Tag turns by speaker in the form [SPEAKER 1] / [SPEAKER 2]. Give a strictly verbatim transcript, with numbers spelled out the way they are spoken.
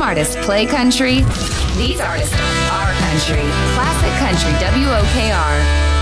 [SPEAKER 1] artists play country. These artists are country. Classic Country, W O K R.